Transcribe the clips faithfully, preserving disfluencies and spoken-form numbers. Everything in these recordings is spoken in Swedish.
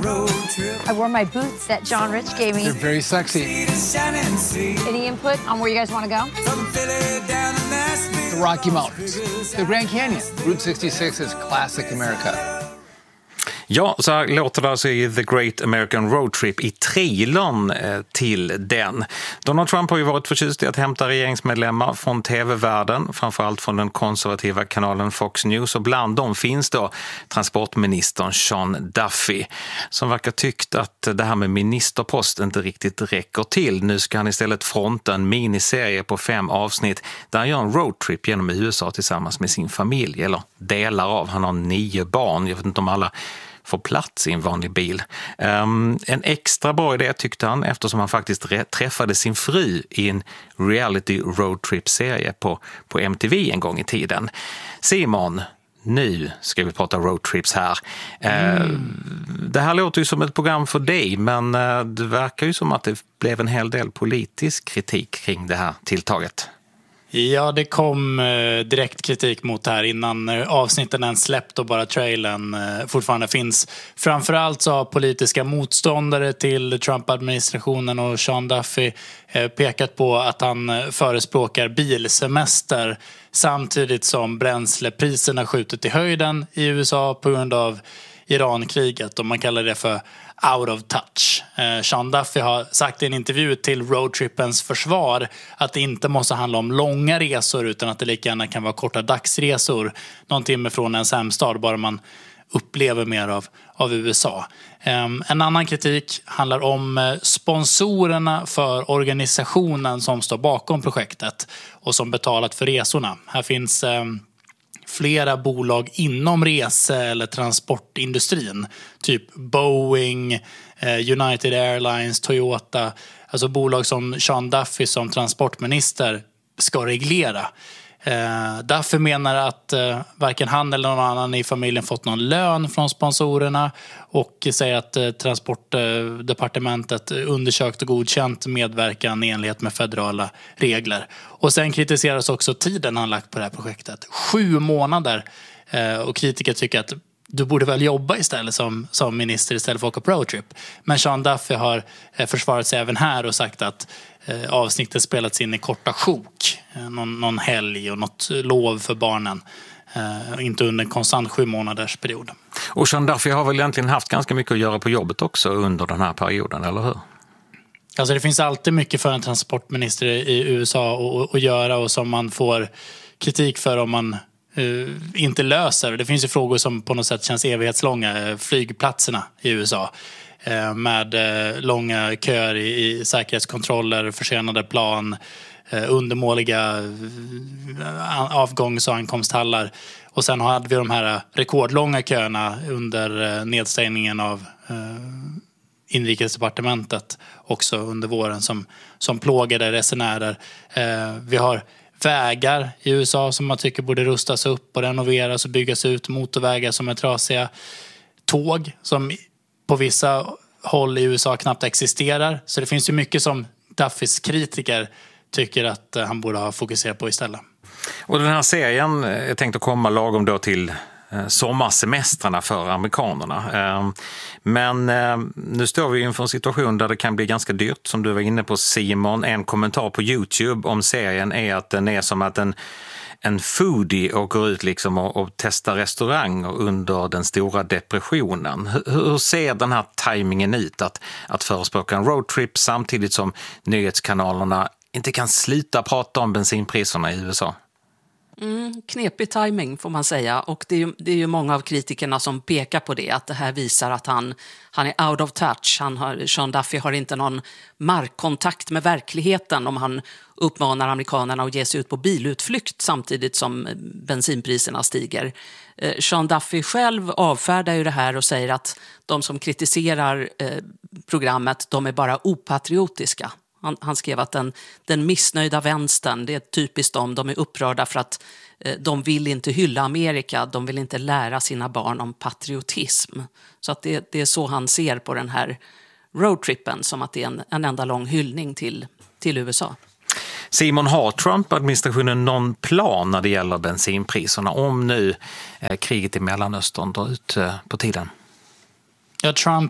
I wore my boots that John Rich gave me. They're very sexy. Any input on where you guys want to go? The Rocky Mountains. The Grand Canyon. Route sextiosex is classic America. Ja, så här låter det alltså i The Great American Road Trip i trailern till den. Donald Trump har ju varit förtjust i att hämta regeringsmedlemmar från tv-världen, framförallt från den konservativa kanalen Fox News, och bland dem finns då transportministern Sean Duffy, som verkar tyckt att det här med ministerpost inte riktigt räcker till. Nu ska han istället fronta en miniserie på fem avsnitt där han gör en roadtrip genom U S A tillsammans med sin familj, eller delar av. Han har nio barn, jag vet inte om alla får plats i en vanlig bil. Um, en extra bra idé tyckte han, eftersom han faktiskt re- träffade sin fru i en reality roadtrip-serie på, på M T V en gång i tiden. Simon, nu ska vi prata roadtrips här. Mm. Uh, det här låter ju som ett program för dig, men uh, det verkar ju som att det blev en hel del politisk kritik kring det här tilltaget. Ja, det kom eh, direkt kritik mot det här innan eh, avsnitten än släppt och bara trailern eh, fortfarande finns. Framförallt så har politiska motståndare till Trump-administrationen och Sean Duffy eh, pekat på att han eh, förespråkar bilsemester samtidigt som bränslepriserna skjutit i höjden i U S A på grund av Irankriget, och man kallar det för out of touch. Eh, Sean Duffy har sagt i en intervju till roadtrippens försvar att det inte måste handla om långa resor utan att det lika gärna kan vara korta dagsresor någon timme från ens hemstad, bara man upplever mer av, av U S A. Eh, en annan kritik handlar om eh, sponsorerna för organisationen som står bakom projektet och som betalat för resorna. Här finns eh, flera bolag inom rese- eller transportindustrin, typ Boeing, eh, United Airlines, Toyota, alltså bolag som Sean Duffy som transportminister ska reglera. Eh, Duffy menar att eh, varken han eller någon annan i familjen fått någon lön från sponsorerna och säger att eh, transportdepartementet eh, undersökt och godkänt medverkan i enlighet med federala regler. Och sen kritiseras också tiden han lagt på det här projektet. Sju månader. Eh, och kritiker tycker att du borde väl jobba istället som, som minister istället för att åka på roadtrip. Men Sean Duffy har eh, försvarat sig även här och sagt att eh, avsnittet spelats in i korta sjok. Eh, någon, någon helg och något lov för barnen. Eh, inte under en konstant sju månaders period. Och Sean Duffy har väl egentligen haft ganska mycket att göra på jobbet också under den här perioden, eller hur? Alltså det finns alltid mycket för en transportminister i U S A att göra och som man får kritik för om man Uh, inte löser. Det finns ju frågor som på något sätt känns evighetslånga. Flygplatserna i U S A uh, med uh, långa köer i, i säkerhetskontroller, försenade plan, uh, undermåliga uh, avgångs- och ankomsthallar. Och sen hade vi de här rekordlånga köerna under uh, nedstängningen av uh, inrikesdepartementet också under våren som, som plågade resenärer. Uh, vi har vägar i U S A som man tycker borde rustas upp och renoveras och byggas ut, motorvägar som är trasiga, tåg som på vissa håll i U S A knappt existerar. Så det finns ju mycket som Duffys kritiker tycker att han borde ha fokuserat på istället. Och den här serien är tänkt att komma lagom då till sommarsemestrarna för amerikanerna. Men nu står vi inför en situation där det kan bli ganska dyrt, som du var inne på, Simon. En kommentar på YouTube om serien är att den är som att en, en foodie åker ut liksom och, och testar restauranger under den stora depressionen. Hur, hur ser den här tajmingen ut att, att förespråka en roadtrip samtidigt som nyhetskanalerna inte kan sluta prata om bensinpriserna i U S A? Mm, knepig timing får man säga, och det är, ju, det är ju många av kritikerna som pekar på det, att det här visar att han, han är out of touch. Han har, Sean Duffy har inte någon markkontakt med verkligheten om han uppmanar amerikanerna att ge sig ut på bilutflykt samtidigt som bensinpriserna stiger. Eh, Sean Duffy själv avfärdar ju det här och säger att de som kritiserar eh, programmet, de är bara opatriotiska. Han, han skrev att den, den missnöjda vänstern, det är typiskt dem, de är upprörda för att eh, de vill inte hylla Amerika, de vill inte lära sina barn om patriotism. Så att det, det är så han ser på den här roadtrippen, som att det är en, en enda lång hyllning till, till U S A. Simon, har Trump-administrationen någon plan när det gäller bensinpriserna om nu eh, kriget i Mellanöstern drar ut eh, på tiden? Ja, Trumps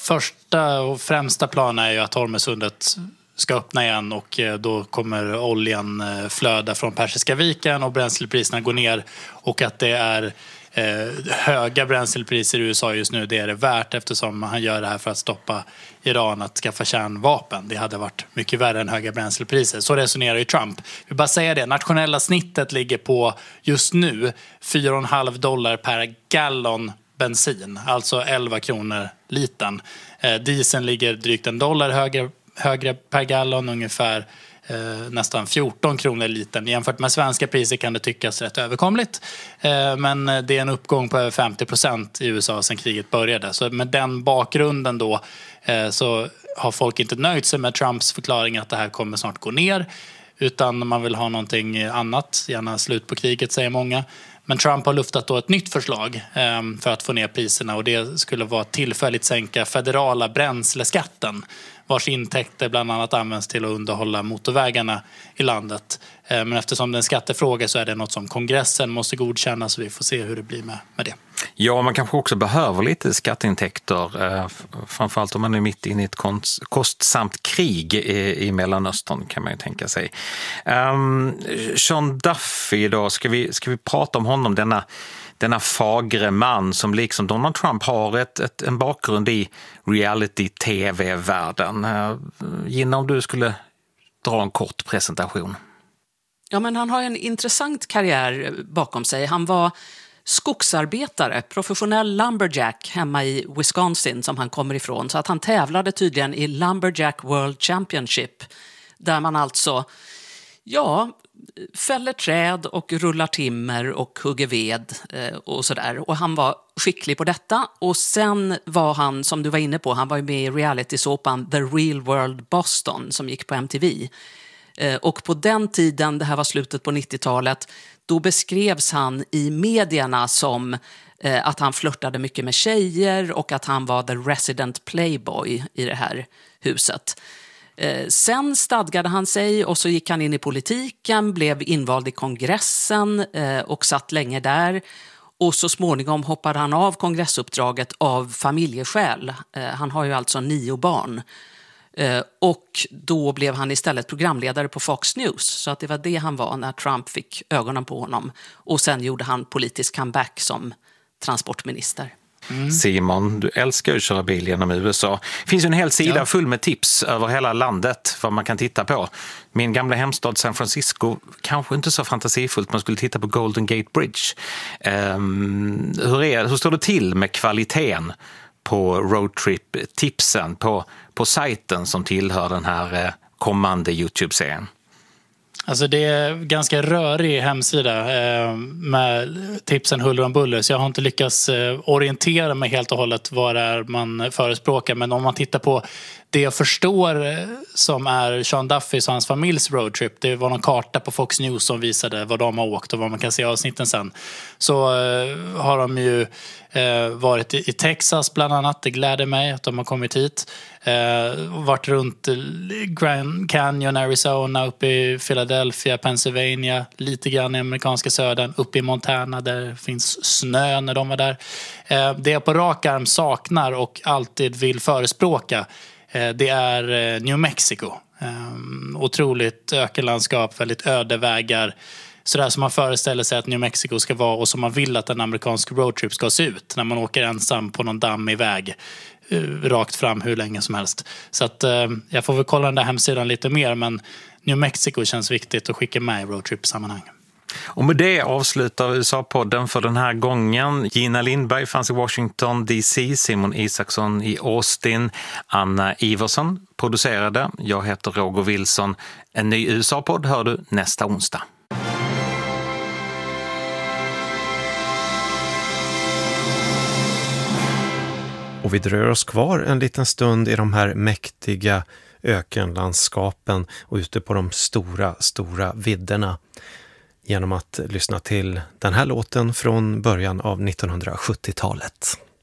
första och främsta planen är ju att Hormuzsundet ska öppna igen och då kommer oljan flöda från Persiska viken och bränslepriserna går ner, och att det är eh, höga bränslepriser i U S A just nu, det är det värt eftersom han gör det här för att stoppa Iran att skaffa kärnvapen. Det hade varit mycket värre än höga bränslepriser. Så resonerar ju Trump. Vi vill bara säga det, nationella snittet ligger på just nu fyra komma fem dollar per gallon bensin, alltså elva kronor litern. Eh, dieseln ligger drygt en dollar högre högre per gallon, ungefär eh, nästan fjorton kronor litern. Jämfört med svenska priser kan det tyckas rätt överkomligt, eh, men det är en uppgång på över femtio procent i U S A sedan kriget började. Så med den bakgrunden då eh, så har folk inte nöjt sig med Trumps förklaring att det här kommer snart gå ner, utan man vill ha någonting annat, gärna slut på kriget säger många. Men Trump har luftat då ett nytt förslag eh, för att få ner priserna, och det skulle vara tillfälligt sänka federala bränsleskatten, vars intäkter bland annat används till att underhålla motorvägarna i landet. Men eftersom det är en skattefråga så är det något som kongressen måste godkänna, så vi får se hur det blir med, med det. Ja, man kanske också behöver lite skatteintäkter, framförallt om man är mitt inne i ett kostsamt krig i, i Mellanöstern kan man ju tänka sig. Um, Sean Duffy då, ska vi, ska vi prata om honom, denna Denna fagre man som liksom Donald Trump har ett, ett, en bakgrund i reality-tv-världen. Gina, om du skulle dra en kort presentation. Ja, men han har en intressant karriär bakom sig. Han var skogsarbetare, professionell lumberjack hemma i Wisconsin som han kommer ifrån. Så att han tävlade tydligen i Lumberjack World Championship, där man alltså, ja, fäller träd och rullar timmer och hugger ved eh, och sådär. Och han var skicklig på detta. Och sen var han, som du var inne på, han var ju med i reality-såpan The Real World Boston som gick på M T V. Eh, och på den tiden, det här var slutet på nittiotalet, då beskrevs han i medierna som eh, att han flörtade mycket med tjejer och att han var the resident playboy i det här huset. Eh, sen stadgade han sig och så gick han in i politiken, blev invald i kongressen eh, och satt länge där. Och så småningom hoppade han av kongressuppdraget av familjeskäl. Eh, han har ju alltså nio barn. Eh, och då blev han istället programledare på Fox News. Så att det var det han var när Trump fick ögonen på honom. Och sen gjorde han politisk comeback som transportminister. Mm. Simon, du älskar ju att köra bil genom U S A. Det finns ju en hel sida ja. full med tips över hela landet vad man kan titta på. Min gamla hemstad San Francisco, kanske inte så fantasifullt, man skulle titta på Golden Gate Bridge. Um, hur, är, hur står det till med kvaliteten på roadtrip-tipsen på, på sajten som tillhör den här kommande YouTube-serien? Alltså det är ganska rörig hemsida eh, med tipsen huller om buller, så jag har inte lyckats eh, orientera mig helt och hållet vad det är man förespråkar. Men om man tittar på det jag förstår eh, som är Sean Duffys och hans familjs roadtrip, det var någon karta på Fox News som visade vad de har åkt och vad man kan se avsnitten sen. Så eh, har de ju eh, varit i, i Texas bland annat, det gläder mig att de har kommit hit. Eh, varit runt Grand Canyon, Arizona, uppe i Philadelphia, Pennsylvania, lite grann i amerikanska södern, uppe i Montana där det finns snö när de var där. Eh, det jag på rak arm saknar och alltid vill förespråka, eh, det är eh, New Mexico. Eh, otroligt ökenlandskap, väldigt öde vägar. Sådär som man föreställer sig att New Mexico ska vara och som man vill att en amerikansk roadtrip ska se ut när man åker ensam på någon dammig väg rakt fram hur länge som helst. Så att eh, jag får väl kolla den där hemsidan lite mer, men New Mexico känns viktigt att skicka med i roadtrip-sammanhang. Och med det avslutar U S A-podden för den här gången. Gina Lindberg fanns i Washington D C, Simon Isaksson i Austin, Anna Iversson producerade. Jag heter Roger Wilson. En ny U S A-podd hör du nästa onsdag. Och vi dröjer oss kvar en liten stund i de här mäktiga ökenlandskapen och ute på de stora, stora vidderna genom att lyssna till den här låten från början av nittonhundrasjuttiotalet.